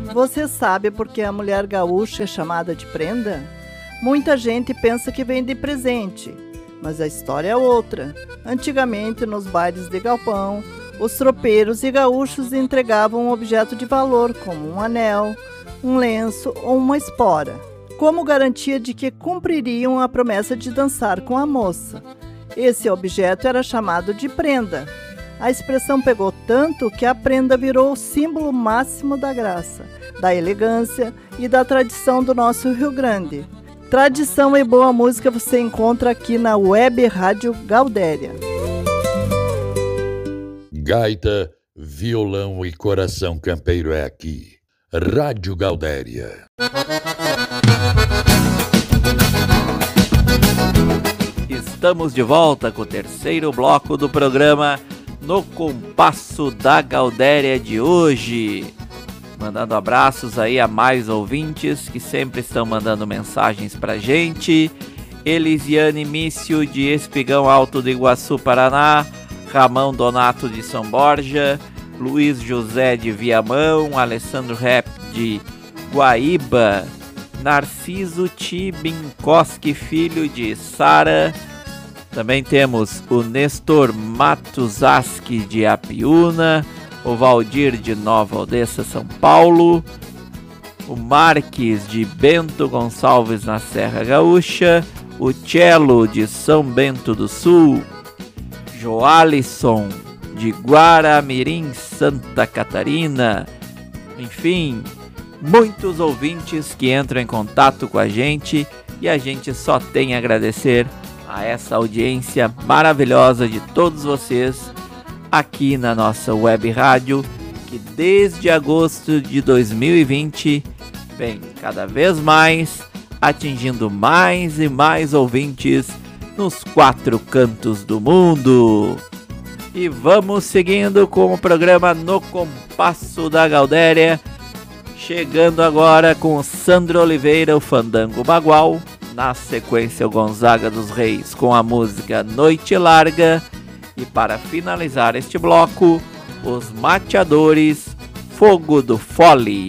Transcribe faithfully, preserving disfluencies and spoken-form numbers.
Você sabe por que a mulher gaúcha é chamada de prenda? Muita gente pensa que vem de presente, mas a história é outra. Antigamente, nos bailes de galpão, os tropeiros e gaúchos entregavam um objeto de valor, como um anel, um lenço ou uma espora, como garantia de que cumpririam a promessa de dançar com a moça. Esse objeto era chamado de prenda. A expressão pegou tanto que a prenda virou o símbolo máximo da graça, da elegância e da tradição do nosso Rio Grande. Tradição e boa música você encontra aqui na Web Rádio Gaudéria. Gaita, violão e coração campeiro é aqui. Rádio Gaudéria. Estamos de volta com o terceiro bloco do programa No Compasso da Gaudéria de hoje. Mandando abraços aí a mais ouvintes que sempre estão mandando mensagens pra gente. Elisiane Mício de Espigão Alto do Iguaçu, Paraná. Ramão Donato de São Borja. Luiz José de Viamão. Alessandro Rep de Guaíba. Narciso Tibinkoski, filho de Sara. Também temos o Nestor Matuzaski de Apiúna, o Valdir de Nova Odessa, São Paulo, o Marques de Bento Gonçalves na Serra Gaúcha, o Cello de São Bento do Sul, Joalisson de Guaramirim, Santa Catarina. Enfim, muitos ouvintes que entram em contato com a gente e a gente só tem a agradecer a essa audiência maravilhosa de todos vocês aqui na nossa web rádio, que desde agosto de dois mil e vinte vem cada vez mais atingindo mais e mais ouvintes nos quatro cantos do mundo. E vamos seguindo com o programa No Compasso da Gaudéria, chegando agora com o Sandro Oliveira, o Fandango Bagual. Na sequência, o Gonzaga dos Reis com a música Noite Larga. E para finalizar este bloco, os Mateadores, Fogo do Fole.